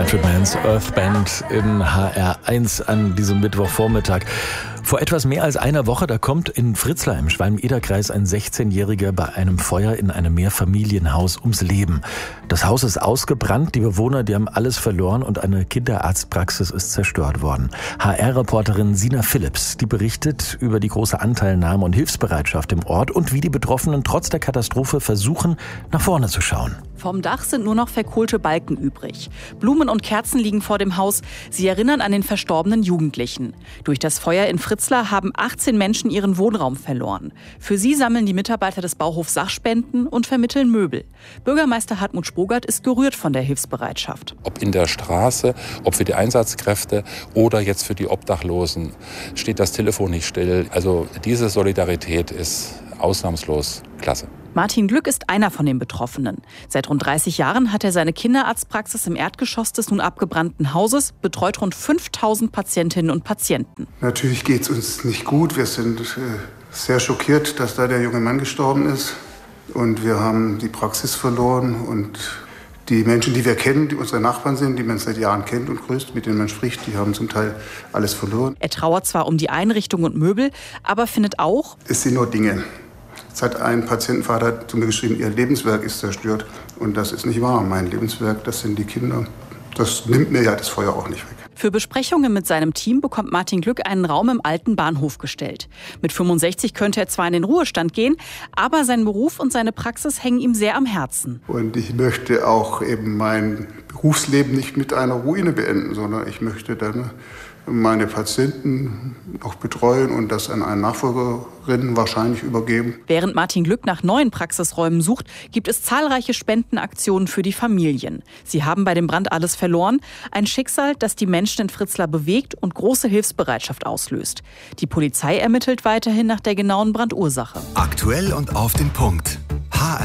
Manfred Manns Earth Band in HR1 an diesem Mittwochvormittag. Vor etwas mehr als einer Woche, da kommt in Fritzlar im Schwalm-Eder-Kreis ein 16-Jähriger bei einem Feuer in einem Mehrfamilienhaus ums Leben. Das Haus ist ausgebrannt, die Bewohner, die haben alles verloren und eine Kinderarztpraxis ist zerstört worden. HR-Reporterin Sina Phillips, die berichtet über die große Anteilnahme und Hilfsbereitschaft im Ort und wie die Betroffenen trotz der Katastrophe versuchen, nach vorne zu schauen. Vom Dach sind nur noch verkohlte Balken übrig. Blumen und Kerzen liegen vor dem Haus. Sie erinnern an den verstorbenen Jugendlichen. Durch das Feuer in Fritzlar haben 18 Menschen ihren Wohnraum verloren. Für sie sammeln die Mitarbeiter des Bauhofs Sachspenden und vermitteln Möbel. Bürgermeister Hartmut Spogert ist gerührt von der Hilfsbereitschaft. Ob in der Straße, ob für die Einsatzkräfte oder jetzt für die Obdachlosen, steht das Telefon nicht still. Also diese Solidarität ist ausnahmslos klasse. Martin Glück ist einer von den Betroffenen. Seit rund 30 Jahren hat er seine Kinderarztpraxis im Erdgeschoss des nun abgebrannten Hauses, betreut rund 5000 Patientinnen und Patienten. Natürlich geht es uns nicht gut. Wir sind sehr schockiert, dass da der junge Mann gestorben ist. Und wir haben die Praxis verloren. Und die Menschen, die wir kennen, die unsere Nachbarn sind, die man seit Jahren kennt und grüßt, mit denen man spricht, die haben zum Teil alles verloren. Er trauert zwar um die Einrichtung und Möbel, aber findet auch, es sind nur Dinge. Es hat ein Patientenvater zu mir geschrieben, ihr Lebenswerk ist zerstört. Und das ist nicht wahr. Mein Lebenswerk, das sind die Kinder. Das nimmt mir ja das Feuer auch nicht weg. Für Besprechungen mit seinem Team bekommt Martin Glück einen Raum im alten Bahnhof gestellt. Mit 65 könnte er zwar in den Ruhestand gehen, aber sein Beruf und seine Praxis hängen ihm sehr am Herzen. Und ich möchte auch eben mein Berufsleben nicht mit einer Ruine beenden, sondern ich möchte dann meine Patienten noch betreuen und das an eine Nachfolgerin wahrscheinlich übergeben. Während Martin Glück nach neuen Praxisräumen sucht, gibt es zahlreiche Spendenaktionen für die Familien. Sie haben bei dem Brand alles verloren. Ein Schicksal, das die Menschen in Fritzlar bewegt und große Hilfsbereitschaft auslöst. Die Polizei ermittelt weiterhin nach der genauen Brandursache. Aktuell und auf den Punkt.